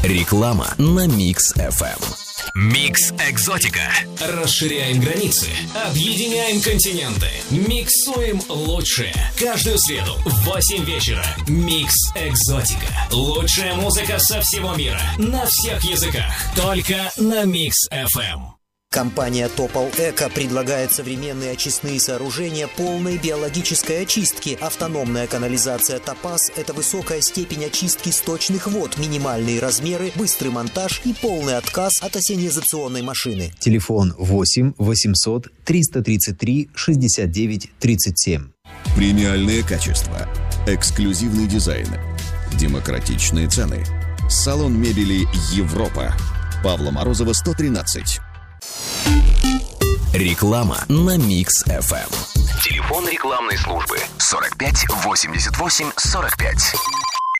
Реклама на Mix FM. Микс Экзотика. Расширяем границы, объединяем континенты, миксуем лучшее. Каждую среду в 8 вечера. Микс Экзотика. Лучшая музыка со всего мира. На всех языках. Только на Mix FM. Компания Topol Eco предлагает современные очистные сооружения полной биологической очистки. Автономная канализация Topaz – это высокая степень очистки сточных вод, минимальные размеры, быстрый монтаж и полный отказ от ассенизационной машины. Телефон 8 800 333 69 37. Премиальное качество, эксклюзивный дизайн, демократичные цены. Салон мебели «Европа». Павла Морозова, 113. Реклама на Mix FM. Телефон рекламной службы 45 88 45.